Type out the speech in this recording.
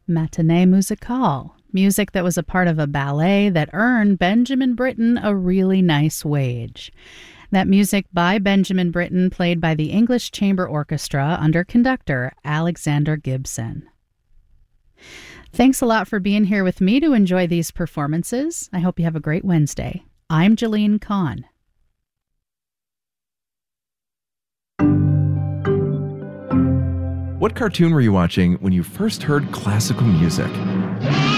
Matinee Musicale, music that was a part of a ballet that earned Benjamin Britten a really nice wage. That music by Benjamin Britten, played by the English Chamber Orchestra under conductor Alexander Gibson. Thanks a lot for being here with me to enjoy these performances. I hope you have a great Wednesday. I'm Jalene Kahn. What cartoon were you watching when you first heard classical music?